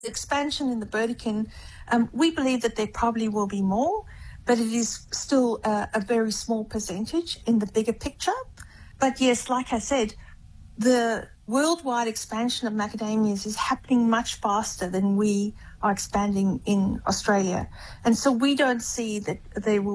expansion in the Burdekin, we believe that there probably will be more, but it is still a very small percentage in the bigger picture. But yes, like I said, the worldwide expansion of macadamias is happening much faster than we are expanding in Australia. And so we don't see that there will